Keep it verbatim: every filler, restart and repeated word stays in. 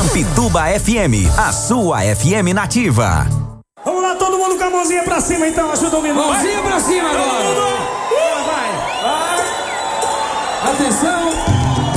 Campituba F M, a sua F M nativa. Vamos lá, todo mundo com a mãozinha pra cima então, ajuda o menino. Mãozinha pra cima agora. Todo mundo. Uh, vai, vai. Atenção.